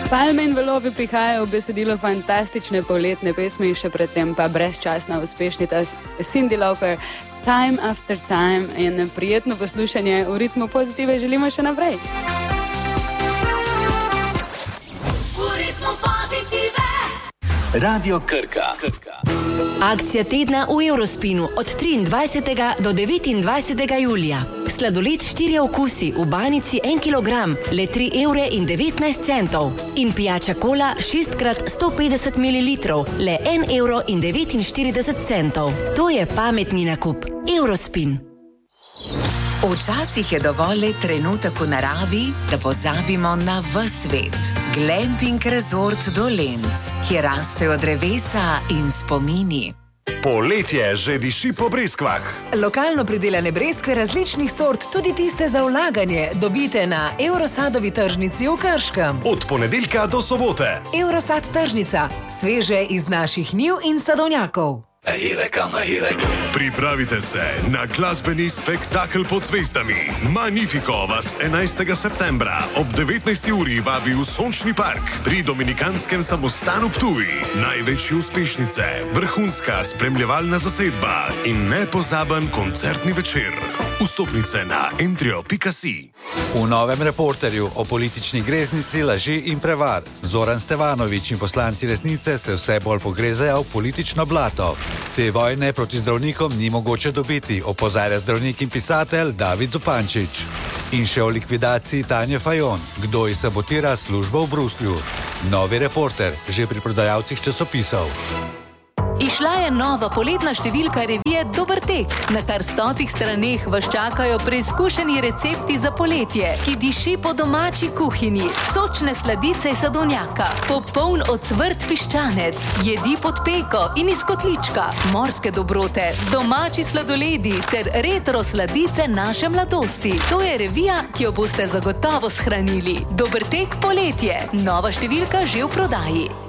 Palme in valovi prihajajo v besedilo fantastične poletne pesmi, še predtem pa brezčasna uspešnica Cyndi Lauper, Time After Time, in prijetno poslušanje v ritmu pozitive želimo še naprej. Radio Krka. Akcija tedna v Eurospinu od 23. do 29. julija. Sladoled 4 okusi v banici 1 kg, le 3,19 €. In pijača kola 6x150 ml, le 1,49 €. To je pametni nakup. Eurospin. Včasih je dovolj le trenutek v naravi, da pozabimo na ves svet. Glamping Resort Dolenc, kjer rastejo drevesa in spomini. Poletje že diši po breskvah. Lokalno pridelane breskve različnih sort, tudi tiste za vlaganje, dobite na Eurosadovi tržnici v Krškem. Od ponedeljka do sobote. Eurosad tržnica, sveže iz naših njiv in sadovnjakov. Pripravite se na glasbeni spektakel pod zvezdami. Magnifico vas 11. septembra ob 19. uri vabi v Sončni park pri Dominikanskem samostanu Ptuj. Največje uspešnice, vrhunska spremljevalna zasedba in nepozaben koncertni večer. Vstopnice na entrio.si. V novem Reporterju o politični greznici, laži in prevar. Zoran Stevanović in poslanci Resnice se vse bolj pogrezajo v politično blato. Te vojne proti zdravnikom ni mogoče dobiti, opozarja zdravnik in pisatelj David Zupančič. In še o likvidaciji Tanje Fajon. Kdo ji sabotira službo v Bruslju? Novi Reporter, že pri prodajalcih časopisov. Izšla je nova poletna številka revije Dober tek. Na kar 100 straneh vas čakajo preizkušeni recepti za poletje, ki diši po domači kuhinji, sočne sladice iz sadovnjaka, popoln ocvrt piščanec, jedi pod peko in iz kotlička, morske dobrote, domači sladoledi ter retro sladice naše mladosti. To je revija, ki jo boste zagotovo shranili. Dober tek poletje. Nova številka že v prodaji.